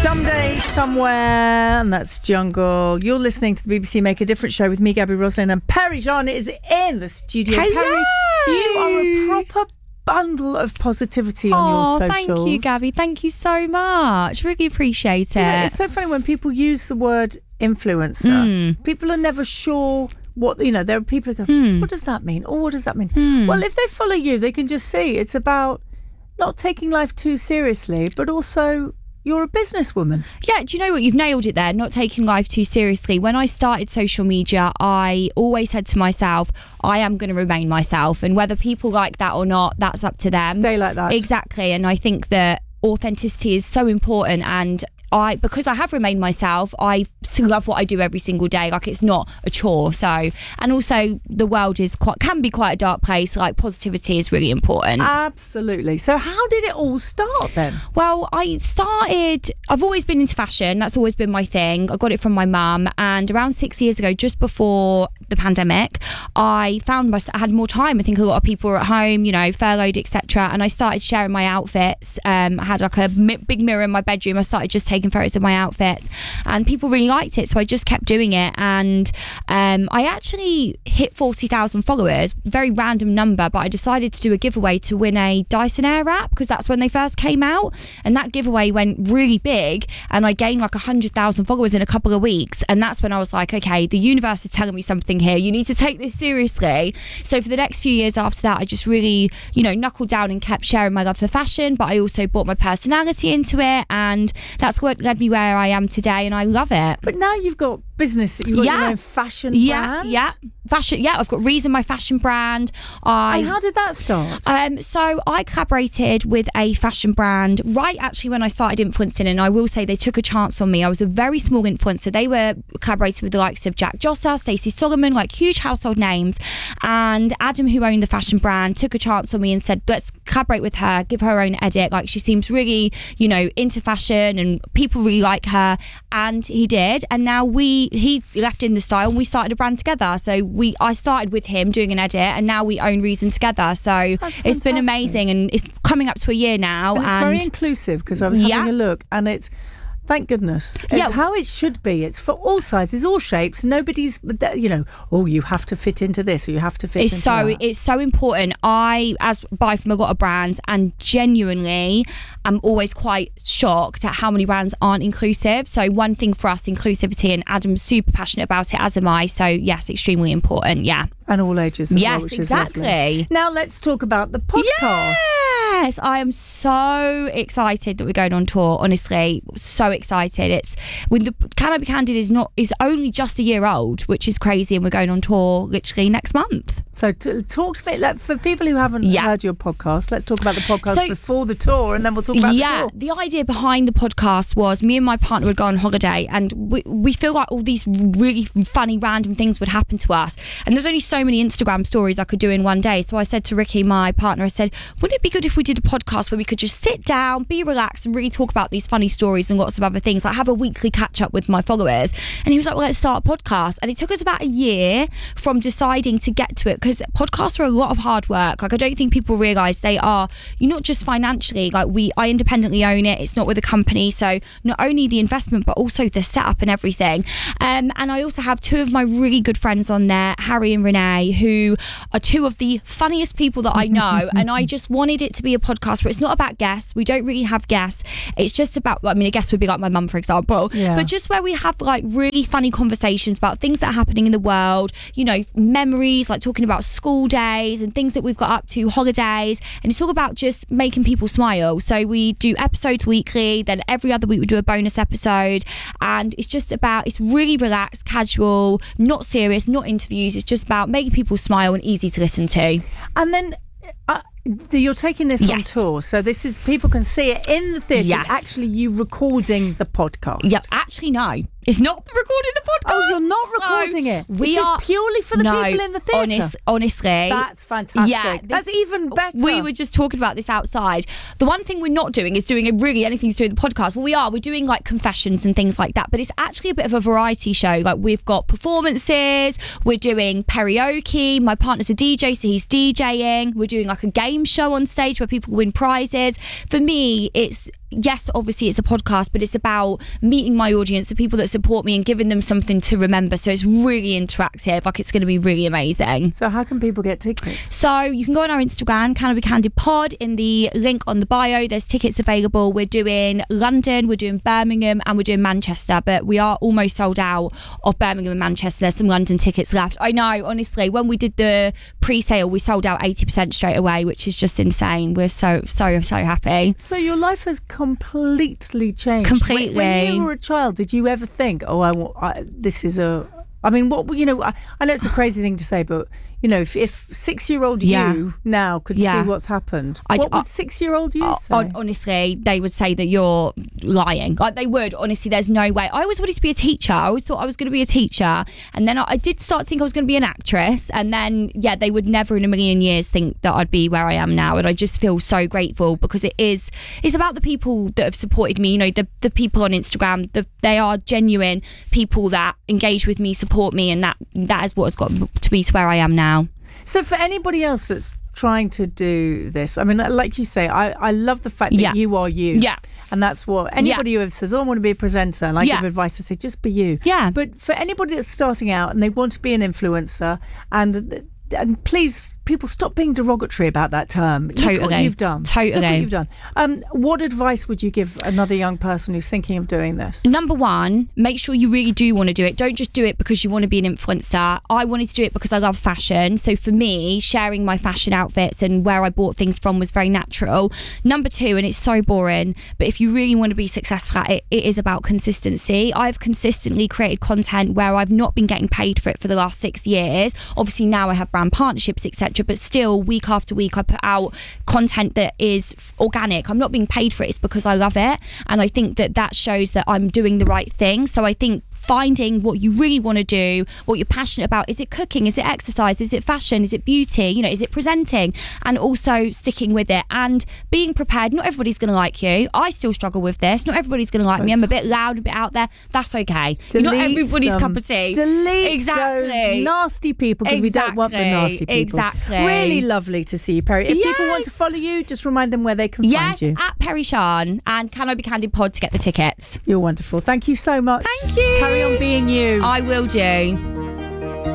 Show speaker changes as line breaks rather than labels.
Someday, somewhere, and that's Jungle. You're listening to the BBC Make a Difference show with me, Gabby Roslin, and Perry Jean is in the studio.
Hello.
Perry, you are a proper bundle of positivity on your socials.
Thank you, Gabby. Thank you so much. Really appreciate it.
Do you know, it's so funny when people use the word influencer. People are never sure what, there are people who go, what does that mean? Or what does that mean? Well, if they follow you, they can just see it's about not taking life too seriously, but also you're a businesswoman.
Yeah, do you know what? You've nailed it there, not taking life too seriously. When I started social media, I always said to myself, I am going to remain myself. And whether people like that or not, that's up to them.
Stay like that.
Exactly. And I think that authenticity is so important. And because I have remained myself, I still love what I do every single day. Like, it's not a chore. So, and also the world can be quite a dark place. Like, positivity is really important.
Absolutely. So how did it all start then?
Well, I've always been into fashion. That's always been my thing. I got it from my mum. And around 6 years ago, just before the pandemic, I found I had more time. I think a lot of people were at home, furloughed, etc. And I started sharing my outfits. I had like a big mirror in my bedroom. I started just taking photos of my outfits, and people really liked it, so I just kept doing it. And I actually hit 40,000 followers, very random number, but I decided to do a giveaway to win a Dyson Airwrap because that's when they first came out, and that giveaway went really big, and I gained like 100,000 followers in a couple of weeks. And that's when I was like, okay, the universe is telling me something here, you need to take this seriously. So for the next few years after that, I just really knuckled down and kept sharing my love for fashion, but I also brought my personality into it, and that's what led me where I am today, and I love it.
But now you've got business, you've got your own fashion brand.
I've got Reason, my fashion brand.
And how did that start?
So I collaborated with a fashion brand right actually when I started influencing, and I will say they took a chance on me. I was a very small influencer. They were collaborating with the likes of Jack Josser, Stacey Solomon, like huge household names, and Adam, who owned the fashion brand, took a chance on me and said, let's collaborate with her, give her own edit. Like, she seems really into fashion and people really like her. And he did, and now he left in the style and we started a brand together. So I started with him doing an edit, and now we own Reason together. So it's been amazing, and it's coming up to a year now.
And it's very inclusive, because I was having a look, and it's, thank goodness, it's how it should be. It's for all sizes, all shapes. Nobody's, you have to fit into this, or you have to fit into that.
It's so important. I buy from a lot of brands, and genuinely I'm always quite shocked at how many brands aren't inclusive. So one thing for us, inclusivity, and Adam's super passionate about it, as am I. So yes, extremely important. Yeah.
And all ages as well,
yes,
which
exactly.
Is lovely. Now let's talk about the podcast.
Yes, I am so excited that we're going on tour. Honestly, so excited. It's when the Can I Be Candid is only just a year old, which is crazy, and we're going on tour literally next month.
So talk to me, for people who haven't heard your podcast, let's talk about the podcast before the tour, and then we'll talk about the tour.
The idea behind the podcast was me and my partner would go on holiday, and we feel like all these really funny random things would happen to us, and there's only so many Instagram stories I could do in one day. So I said to Ricky, my partner, I said, wouldn't it be good if we did a podcast where we could just sit down, be relaxed, and really talk about these funny stories and lots of other things, like have a weekly catch up with my followers? And he was like, well, let's start a podcast. And it took us about a year from deciding to get to it, because podcasts are a lot of hard work. Like, I don't think people realise they are, not just financially, like I independently own it, it's not with a company, so not only the investment but also the setup and everything. And I also have two of my really good friends on there, Harry and Renee, who are two of the funniest people that I know. And I just wanted it to be a podcast where it's not about guests. We don't really have guests. It's just about, a guest would be like my mum, for example, but just where we have like really funny conversations about things that are happening in the world, memories, like talking about school days and things that we've got up to, holidays, and it's all about just making people smile. So we do episodes weekly, then every other week we do a bonus episode, and it's really relaxed, casual, not serious, not interviews. It's just about making people smile and easy to listen to.
And then you're taking this on tour, so this is, people can see it in the theatre. Actually, you recording the podcast.
Yep. Actually, no. It's not recording the podcast.
Oh, you're not recording it. This is purely for the people in the theatre.
Honestly.
That's fantastic. Yeah, that's even better.
We were just talking about this outside. The one thing we're not doing is doing really anything to do with the podcast. Well, we're doing like confessions and things like that, but it's actually a bit of a variety show. Like, we've got performances, we're doing karaoke, my partner's a DJ, so he's DJing, we're doing like a game show on stage where people win prizes. For me, it's yes, obviously it's a podcast, but it's about meeting my audience, the people that support me, and giving them something to remember. So it's really interactive. Like, it's going to be really amazing.
So how can people get tickets?
So you can go on our Instagram, Can I Be Candid Pod, in the link on the bio. There's tickets available. We're doing London, we're doing Birmingham, and we're doing Manchester, but we are almost sold out of Birmingham and Manchester. There's some London tickets left. I know, honestly, when we did the pre-sale, we sold out 80% straight away, which is just insane. We're so happy.
So your life has completely changed.
Completely.
When you were a child, did you ever think, this is a... I mean, what, you know, I know it's a crazy thing to say, but, you know, if 6-year-old you now could see what's happened, what would 6-year-old you say?
Honestly, they would say that you're lying. Like, they would. Honestly, there's no way. I always wanted to be a teacher. I always thought I was going to be a teacher. And then I did start to think I was going to be an actress. And then, they would never in a million years think that I'd be where I am now. And I just feel so grateful, because it's about the people that have supported me. You know, the people on Instagram, they are genuine people that engage with me, support me. And that is what has got to me to where I am now.
So for anybody else that's trying to do this, I mean, like you say, I love the fact that you are you.
Yeah.
And that's what anybody who says, I want to be a presenter, and I give advice to say, just be you.
Yeah.
But for anybody that's starting out and they want to be an influencer, and please, people, stop being derogatory about that term.
Totally.
Look what you've done.
Totally.
Look what you've done. What advice would you give another young person who's thinking of doing this?
Number one, make sure you really do want to do it. Don't just do it because you want to be an influencer. I wanted to do it because I love fashion. So for me, sharing my fashion outfits and where I bought things from was very natural. Number two, and it's so boring, but if you really want to be successful at it, it is about consistency. I've consistently created content where I've not been getting paid for it for the last 6 years. Obviously now I have brand partnerships, etc., but still week after week I put out content that is organic. I'm not being paid for it. It's because I love it, and I think that shows that I'm doing the right thing. So I think finding what you really want to do, what you're passionate about. Is it cooking? Is it exercise? Is it fashion? Is it beauty? You know, is it presenting? And also sticking with it and being prepared. Not everybody's going to like you. I still struggle with this. Not everybody's going to like me. I'm a bit loud, a bit out there. That's okay. Not everybody's cup of tea.
Delete those nasty people, because we don't want the nasty people.
Exactly.
Really lovely to see you, Perry. If people want to follow you, just remind them where they can find you.
Yes, at Perry Shan, and Can I Be Candid Pod to get the tickets.
You're wonderful. Thank you so much.
Thank you.
Carry on being you.
I will do.